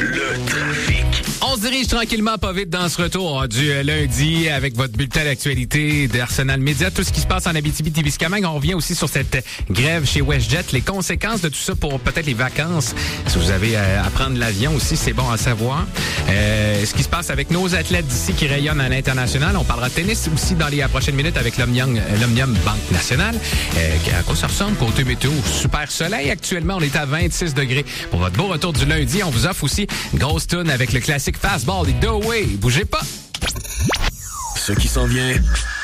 Le trafic. On se dirige tranquillement, pas vite, dans ce retour du lundi avec votre bulletin d'actualité d'Arsenal Média. Tout ce qui se passe en Abitibi-Témiscamingue. On revient aussi sur cette grève chez WestJet. Les conséquences de tout ça pour peut-être les vacances. Si vous avez à prendre l'avion aussi, c'est bon à savoir. Ce qui se passe avec nos athlètes d'ici qui rayonnent à l'international. On parlera tennis aussi dans les prochaines minutes avec l'Omnium Banque Nationale. À quoi ça ressemble côté météo? Super soleil. Actuellement, on est à 26 degrés. Pour votre beau retour du lundi, on vous offre aussi une grosse toune avec le classique Fastball et Do Away. Bougez pas! Ce qui s'en vient